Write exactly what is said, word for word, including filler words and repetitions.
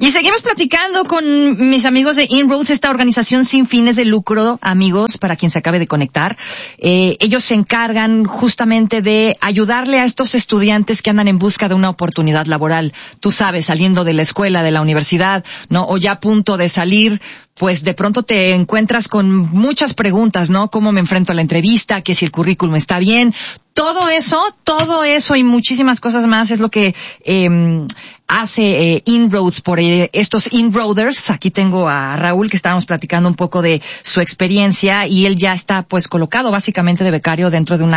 Y seguimos platicando con mis amigos de Inroads, esta organización sin fines de lucro, amigos, para quien se acabe de conectar. Eh, ellos se encargan justamente de ayudarle a estos estudiantes que andan en busca de una oportunidad laboral. Tú sabes, saliendo de la escuela, de la universidad, ¿no? O ya a punto de salir, pues de pronto te encuentras con muchas preguntas, ¿no? ¿Cómo me enfrento a la entrevista? ¿Que si el currículum está bien? Todo eso, todo eso y muchísimas cosas más es lo que eh, hace eh, Inroads por eh, estos Inroaders. Aquí tengo a Raúl, que estábamos platicando un poco de su experiencia, y él ya está pues colocado básicamente de becario dentro de una